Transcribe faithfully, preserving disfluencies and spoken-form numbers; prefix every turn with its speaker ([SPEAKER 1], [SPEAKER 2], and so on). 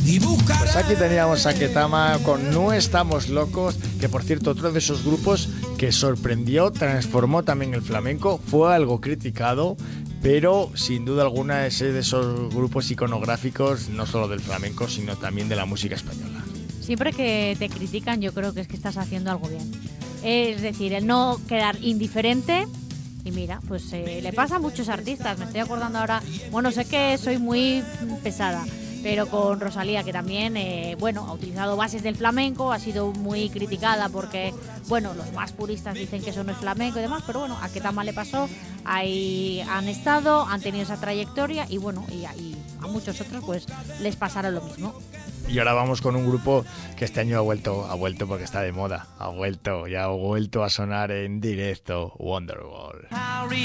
[SPEAKER 1] Pues aquí teníamos a Ketama con No Estamos Locos, que por cierto otro de esos grupos que sorprendió, transformó también el flamenco, fue algo criticado, pero sin duda alguna es de esos grupos iconográficos, no solo del flamenco, sino también de la música española.
[SPEAKER 2] Siempre que te critican yo creo que es que estás haciendo algo bien. Es decir, el no quedar indiferente. Y mira, pues eh, le pasa a muchos artistas. Me estoy acordando ahora, bueno, sé que soy muy pesada, pero con Rosalía, que también, eh, bueno, ha utilizado bases del flamenco, ha sido muy criticada porque, bueno, los más puristas dicen que eso no es flamenco y demás, pero bueno, a Ketama le pasó, ahí han estado, han tenido esa trayectoria y bueno, y, y a muchos otros pues les pasará lo mismo.
[SPEAKER 1] Y ahora vamos con un grupo que este año ha vuelto, ha vuelto porque está de moda, ha vuelto, ya ha vuelto a sonar en directo, Wonderwall.